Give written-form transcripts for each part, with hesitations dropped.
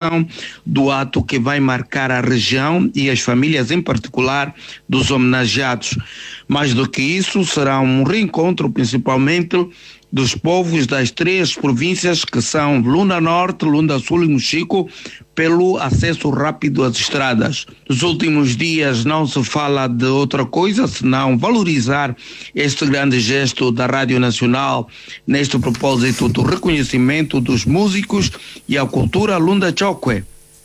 realização do ato que vai marcar a região e as famílias em particular dos homenageados. Mais do que isso, será um reencontro principalmente dos povos das 3 províncias que são Lunda Norte, Lunda Sul e Mochico, pelo acesso rápido às estradas. Nos últimos dias não se fala de outra coisa senão valorizar este grande gesto da Rádio Nacional neste propósito do reconhecimento dos músicos e a cultura Lunda Chokwe.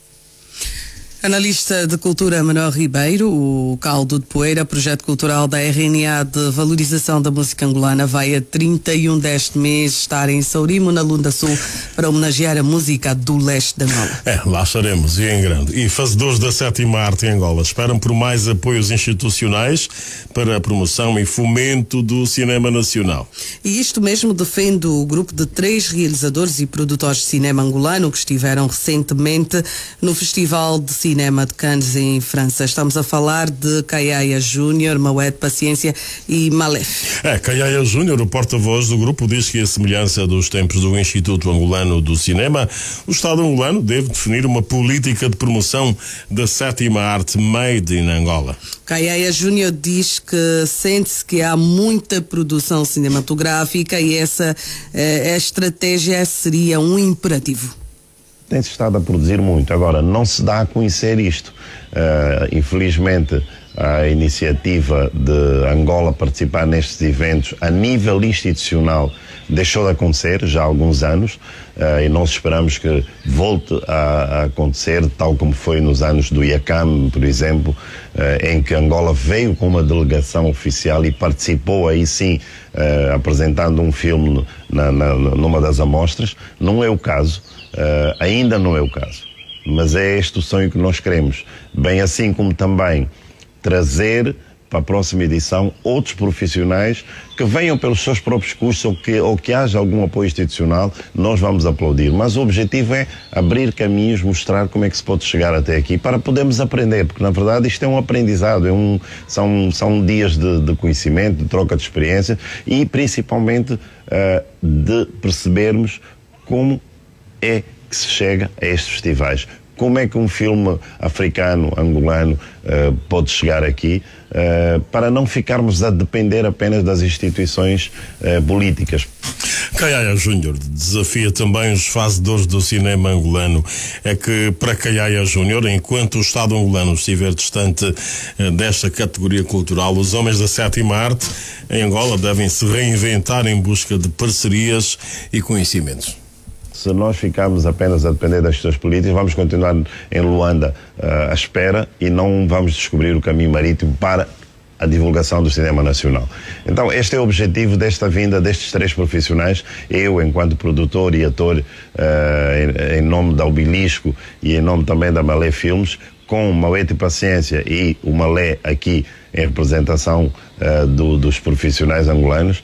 Analista de cultura Manuel Ribeiro, o Caldo de Poeira, projeto cultural da RNA de valorização da música angolana, vai a 31 deste mês estar em Saurimo, na Lunda Sul, para homenagear a música do leste de Angola. Lá estaremos, e em grande. E fazedores da 7ª Arte em Angola esperam por mais apoios institucionais para a promoção e fomento do cinema nacional. E isto mesmo defende o grupo de 3 realizadores e produtores de cinema angolano que estiveram recentemente no Festival de Cinema de Cannes, em França. Estamos a falar de Kayaya Júnior, Maued Paciência e Malef. Kayaya Júnior, o porta-voz do grupo, diz que a semelhança dos tempos do Instituto Angolano do Cinema, o Estado angolano deve definir uma política de promoção da 7ª Arte made in Angola. Kayaya Júnior diz que sente-se que há muita produção cinematográfica e essa a estratégia seria um imperativo. Tem-se estado a produzir muito. Agora, não se dá a conhecer isto. Infelizmente, a iniciativa de Angola participar nestes eventos a nível institucional deixou de acontecer já há alguns anos e nós esperamos que volte a acontecer, tal como foi nos anos do IACAM, por exemplo, em que Angola veio com uma delegação oficial e participou aí sim, apresentando um filme numa das amostras. Não é o caso. Ainda não é o caso, mas é este o sonho que nós queremos, bem assim como também trazer para a próxima edição outros profissionais que venham pelos seus próprios custos ou que haja algum apoio institucional. Nós vamos aplaudir, mas o objetivo é abrir caminhos, mostrar como é que se pode chegar até aqui para podermos aprender, porque na verdade isto é um aprendizado, são dias de conhecimento, de troca de experiência e principalmente de percebermos como é que se chega a estes festivais. Como é que um filme africano, angolano, pode chegar aqui para não ficarmos a depender apenas das instituições políticas. Kayaya Júnior desafia também os fazedores do cinema angolano. É que para Kayaya Júnior, enquanto o Estado angolano estiver distante desta categoria cultural, os homens da 7ª Arte em Angola devem se reinventar em busca de parcerias e conhecimentos. Se nós ficarmos apenas a depender das questões políticas, vamos continuar em Luanda à espera e não vamos descobrir o caminho marítimo para a divulgação do cinema nacional. Então, este é o objetivo desta vinda destes 3 profissionais. Eu, enquanto produtor e ator, em nome da Obelisco e em nome também da Malé Filmes, com Maued Paciência e o Malé aqui em representação dos profissionais angolanos,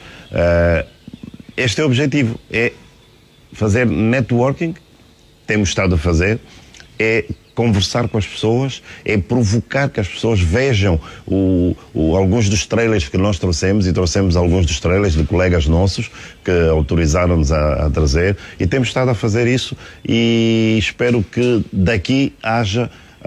este é o objetivo, é fazer networking, temos estado a fazer, é conversar com as pessoas, é provocar que as pessoas vejam alguns dos trailers que nós trouxemos, e trouxemos alguns dos trailers de colegas nossos que autorizaram-nos a trazer, e temos estado a fazer isso e espero que daqui haja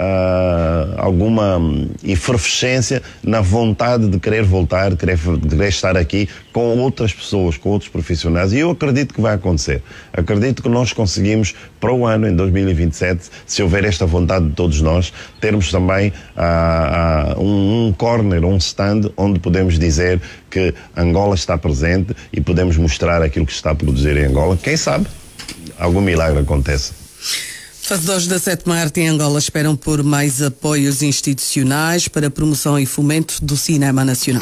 alguma efervescência na vontade de querer voltar, de querer estar aqui com outras pessoas, com outros profissionais, e eu acredito que vai acontecer. Acredito que nós conseguimos para o ano, em 2027, se houver esta vontade de todos nós, termos também um corner, um stand onde podemos dizer que Angola está presente e podemos mostrar aquilo que se está a produzir em Angola. Quem sabe algum milagre aconteça. Fazedores da 7ª Arte em Angola esperam por mais apoios institucionais para a promoção e fomento do cinema nacional.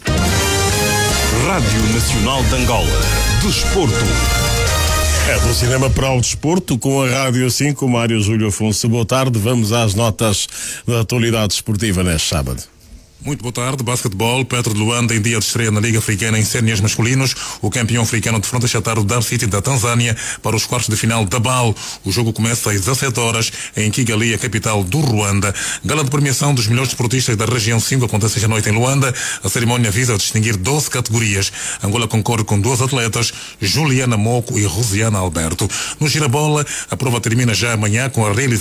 Rádio Nacional de Angola. Desporto. Do cinema para o desporto, com a Rádio 5, Mário Júlio Afonso. Boa tarde, vamos às notas da atualidade esportiva neste sábado. Muito boa tarde. Basquetebol, Petro de Luanda em dia de estreia na Liga Africana em séniores masculinos. O campeão africano de fronte a chatar o Dar City da Tanzânia para os quartos de final da BAL. O jogo começa às 17 horas em Kigali, a capital do Ruanda. Gala de premiação dos melhores desportistas da região 5 acontece esta noite em Luanda. A cerimónia visa distinguir 12 categorias. Angola concorre com 2 atletas, Juliana Moco e Rosiana Alberto. No girabola, a prova termina já amanhã com a realização